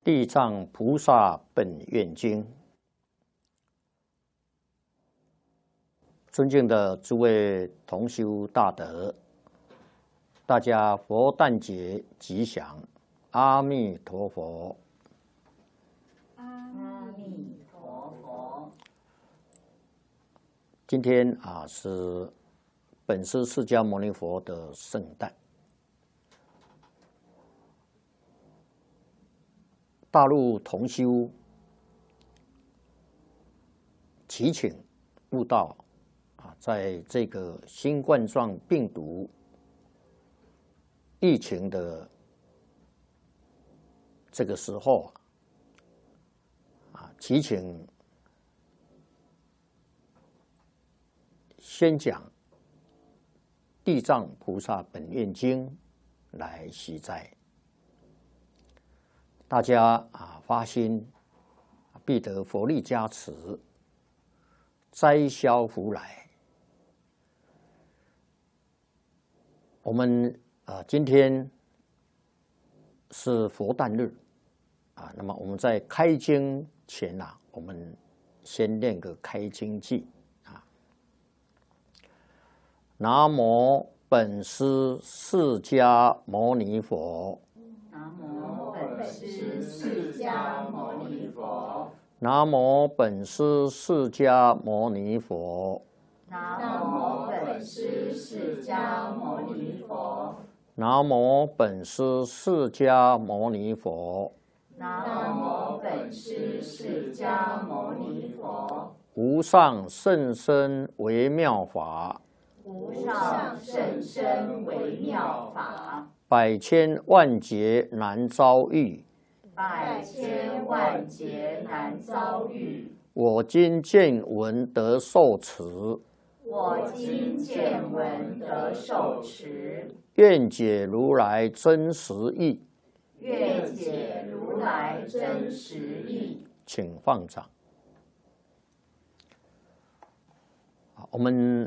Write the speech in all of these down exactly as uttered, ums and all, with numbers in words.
地藏菩萨本愿经，尊敬的诸位同修大德，大家佛诞节吉祥，阿弥陀佛。 阿弥陀佛。 今天啊是本师释迦牟尼佛的圣诞。大陆同修祈请悟道啊，在这个新冠状病毒疫情的这个时候啊，祈请先讲《地藏菩萨本愿经》来息灾。大家啊发心，必得佛力加持，灾消福来。我们啊今天是佛诞日啊，那么我们在开经前啊，我们先念个开经偈啊。南无本师释迦牟尼佛。 南无本师释迦牟尼佛。 南无本师释迦牟尼佛。 南无本师释迦牟尼佛。 南无本师释迦牟尼佛。 南无本师释迦牟尼佛。 无上甚深微妙法。 无上甚深微妙法。 百千万劫难遭遇， 百千万劫难遭遇。 我今见闻得受持， 我今见闻得受持。 愿解如来真实义， 愿解如来真实义。 请放掌。我们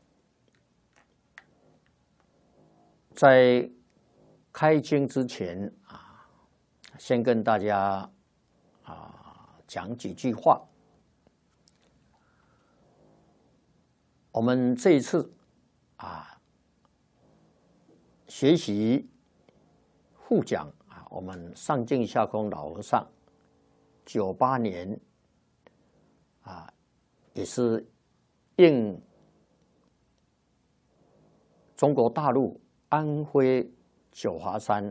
在开经之前啊，先跟大家啊讲几句话。我们这一次啊学习互讲啊，我们上净下空老和尚九八年啊，也是应中国大陆安徽九华山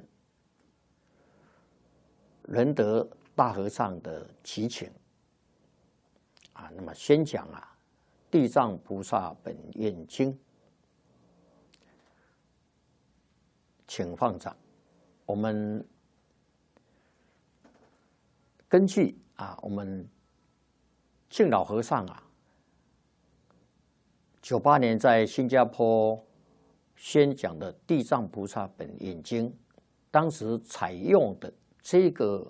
仁德大和尚的祈请啊，那么先讲啊《地藏菩萨本愿经》，请放掌。我们根据啊，我们净老和尚啊，九八年在新加坡宣讲的《地藏菩萨本愿经》，当时采用的这个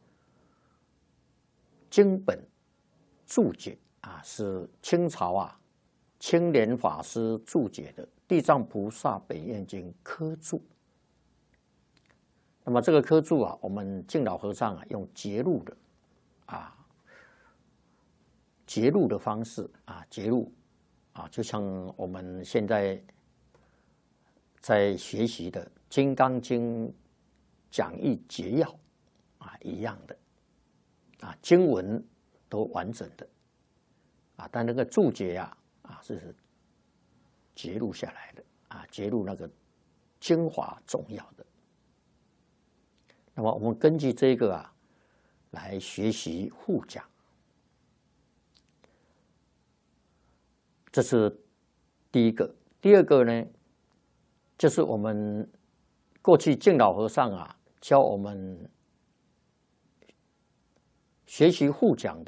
经本注解啊，是清朝啊青莲法师注解的《地藏菩萨本愿经》科注。那么这个科注啊，我们净老和尚啊用节录的啊节录的方式啊节录啊，就像我们现在在学习的《金刚经》讲义节要啊一样的啊，经文都完整的啊，但那个注解啊啊是节录下来的啊，节录那个精华重要的。那么我们根据这个啊来学习互讲，这是第一个。第二个呢，就是我们过去净老和尚啊教我们学习互讲